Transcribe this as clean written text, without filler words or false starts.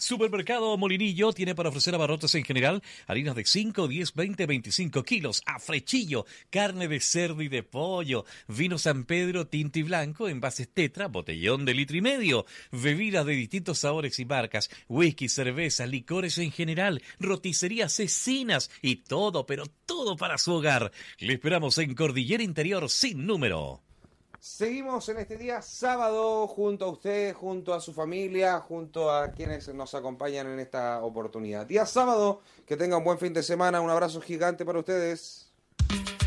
Supermercado Molinillo tiene para ofrecer abarrotes en general, harinas de 5, 10, 20, 25 kilos, a frechillo, carne de cerdo y de pollo, vino San Pedro tinto y blanco, envases Tetra, botellón de litro y medio, bebidas de distintos sabores y marcas, whisky, cerveza, licores en general, roticerías, cecinas y todo, pero todo para su hogar. Le esperamos en Cordillera Interior sin número. Seguimos en este día sábado junto a usted, junto a su familia, junto a quienes nos acompañan en esta oportunidad. Día sábado, que tenga un buen fin de semana, un abrazo gigante para ustedes.